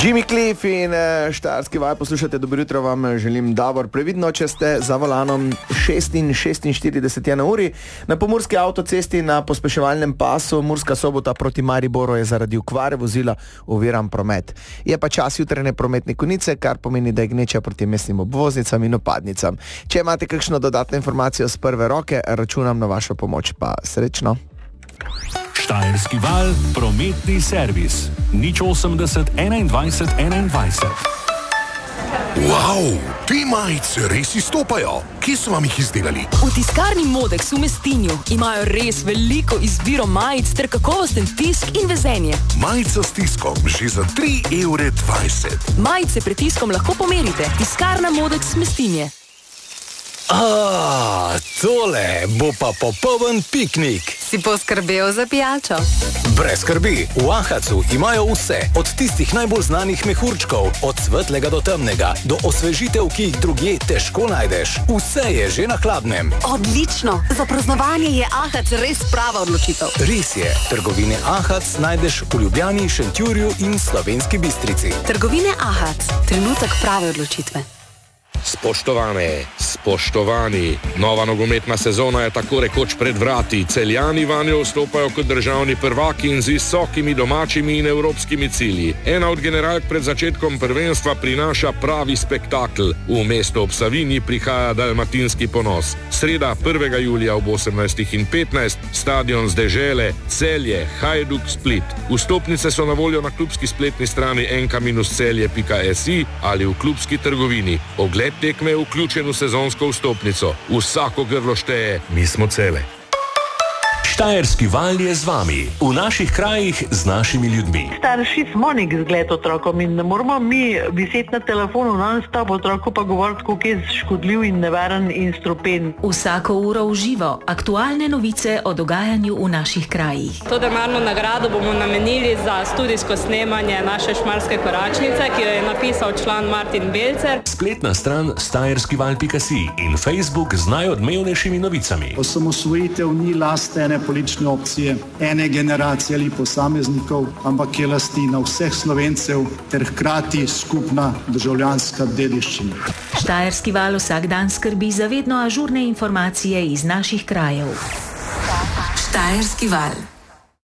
Jimmy Cliff in Štajerski val poslušate. Dobro jutro vam želim, Davor. Previdno, če ste za volanom 46 je na uri. Na pomurski avtocesti na pospeševalnem pasu Murska Sobota proti Mariboru je zaradi okvare vozila oviran promet. Je pa čas jutranje prometne konice, kar pomeni, da je gneča proti mestnim obvoznicam in opadnicam. Če imate kakšno dodatno informacijo z prve roke, računam na vašo pomoč. Pa srečno. Štajerski val, prometni servis. 080 21 21. Wow, te majice res izstopajo. Kje so vam jih izdelali? V tiskarni Modex v Mestinju imajo res veliko izbiro majic ter kakovosten tisk in vezenje. Majica s tiskom že za 3,20 €. Majice pred tiskom lahko pomerite. Tiskarna Modex Mestinje. Tole bo pa popoln piknik. Si poskrbel za pijačo? Brez skrbi, v Ahacu imajo vse, od tistih najbolj znanih mehurčkov, od svetlega do temnega, do osvežitev, ki jih drugje težko najdeš. Vse je že na hladnem. Odlično, za praznovanje je Ahac res prava odločitev. Res je, trgovine Ahac najdeš v Ljubljani, Šentjurju in Slovenski Bistrici. Trgovine Ahac, trenutek prave odločitve. Spoštovane, spoštovani, nova nogometna sezona je tako rekoč pred vrati. Celjani vanjo vstopajo kot državni prvaki in z visokimi domačimi in evropskimi cilji. Ena od generalk pred začetkom prvenstva prinaša pravi spektakl. V mesto ob Savinji prihaja dalmatinski ponos. Sreda 1. julija ob 18:15, stadion z dežele, Celje, Hajduk, Split. Vstopnice so na voljo na klubski spletni strani nk-celje.si ali v klubski trgovini. Ogled tekme je vključen v sezonsko vstopnico. Vsako grlo šteje, mi smo cele. Štajerski val je z vami, v naših krajih z našimi ljudmi. Starši smo nek zgled otrokom in ne moramo mi viseti na telefonu non-stop, otroku pa govoriti, koliko je škodljiv in nevaren in strupen. Vsako uro v živo, aktualne novice o dogajanju v naših krajih. To denarno nagrado bomo namenili za studijsko snemanje naše Šmarske koračnice, ki jo je napisal član Martin Belcer. Spletna stran štajerskival.si in Facebook z najodmevnejšimi novicami. Osamosvojitev ni last ene politične opcije, ene generacije ali posameznikov, ampak je lastina vseh Slovencev ter hkrati skupna državljanska dediščina. Štajerski val vsak dan skrbi za vedno ažurne informacije iz naših krajev. Štajerski val.